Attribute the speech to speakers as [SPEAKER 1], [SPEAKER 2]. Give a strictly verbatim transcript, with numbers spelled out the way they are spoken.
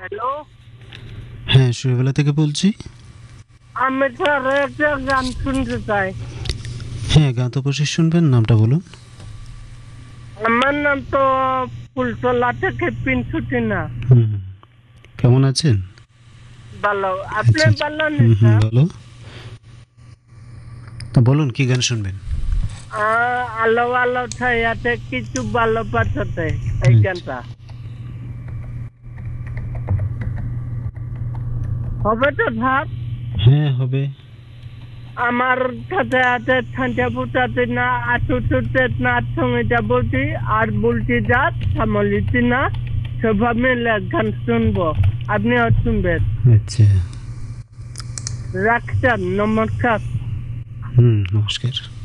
[SPEAKER 1] Hello,
[SPEAKER 2] হ্যাঁ, শুভবেলা থেকে বলছি।
[SPEAKER 1] আমি স্যার একটা গান শুনতে চাই।
[SPEAKER 2] হ্যাঁ, গান তো অবশ্যই শুনবেন, নামটা বলুন।
[SPEAKER 1] আমার নাম তো ফুলতলা থেকে পিনছুটি না।
[SPEAKER 2] হুম, কেমন আছেন?
[SPEAKER 1] ভালো, আপনি
[SPEAKER 2] আচ্ছা, আচ্ছা।
[SPEAKER 1] ভালো নেই
[SPEAKER 2] হুম, হুম,
[SPEAKER 1] স্যার?
[SPEAKER 2] ভালো। তো বলুন কি গান শুনবেন?
[SPEAKER 1] আহ, আলো আলো ছায়াতে কিছু ভালো পাঠাতে, এই
[SPEAKER 2] আচ্ছা।
[SPEAKER 1] গানটা হবে তো স্যার?
[SPEAKER 2] হ্যাঁ, হবে।
[SPEAKER 1] আমার সাথে আছে ছাঁচা ফুটাতে না আটুটুতে না সঙ্গীতা বলছি আর বলছি জাত সামলিছি না সব মিলে গান শুনবো, আপনিও শুনবেন।
[SPEAKER 2] আচ্ছা।
[SPEAKER 1] রাখছেন, নমস্কার।
[SPEAKER 2] হুম, নমস্কার।